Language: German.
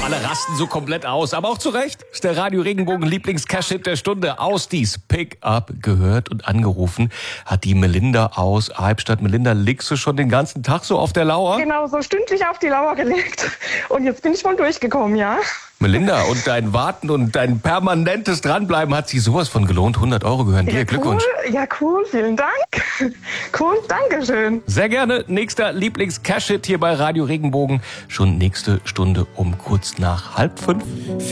Alle rasten so komplett aus, aber auch zu Recht. Ist der Radio Regenbogen Lieblings-Cash-Hit der Stunde. Aus dies Pick-up gehört und angerufen hat die Melinda aus Albstadt. Melinda, liegst du schon den ganzen Tag so auf der Lauer? Genau, so stündlich auf die Lauer gelegt. Und jetzt bin ich voll durchgekommen, ja. Melinda, und dein Warten und dein permanentes Dranbleiben hat sich sowas von gelohnt. 100 Euro gehören dir. Glückwunsch. Cool. Ja, cool. Vielen Dank. Cool. Dankeschön. Sehr gerne. Nächster Lieblings-Cash-Hit hier bei Radio Regenbogen. Schon nächste Stunde um kurz nach 4:30.